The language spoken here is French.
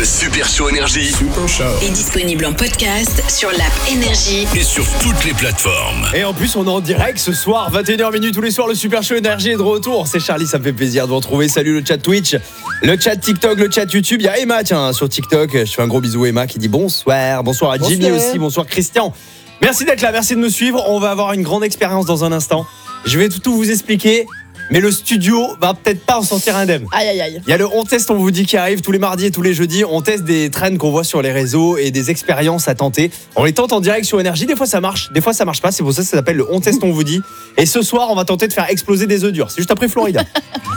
Le Super Show Énergie est disponible en podcast sur l'app Énergie et sur toutes les plateformes. Et en plus, on est en direct ce soir, 21h tous les soirs. Le Super Show Énergie est de retour. C'est Charlie, ça me fait plaisir de vous retrouver. Salut le chat Twitch, le chat TikTok, le chat YouTube. Il y a Emma, tiens, sur TikTok. Je fais un gros bisou à Emma qui dit bonsoir. Bonsoir à Jimmy aussi, bonsoir Christian. Merci d'être là, merci de nous suivre. On va avoir une grande expérience dans un instant. Je vais tout vous expliquer. Mais le studio va peut-être pas en sortir indemne. Aïe aïe aïe. Il y a le On Teste, on vous dit, qui arrive tous les mardis et tous les jeudis. On teste des trends qu'on voit sur les réseaux et des expériences à tenter. On les tente en direct sur Énergie. Des fois ça marche, des fois ça marche pas. C'est pour ça que ça s'appelle le On Teste, on vous dit. Et ce soir, on va tenter de faire exploser des œufs durs. C'est juste après Florida.